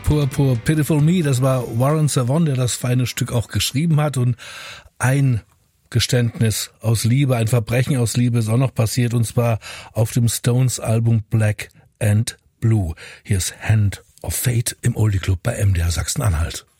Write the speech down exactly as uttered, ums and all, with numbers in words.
Poor, Poor, Pitiful Me, das war Warren Zevon, der das feine Stück auch geschrieben hat, und ein Geständnis aus Liebe, ein Verbrechen aus Liebe ist auch noch passiert, und zwar auf dem Stones-Album Black and Blue. Hier ist Hand of Fate im Oldie Club bei M D R Sachsen-Anhalt.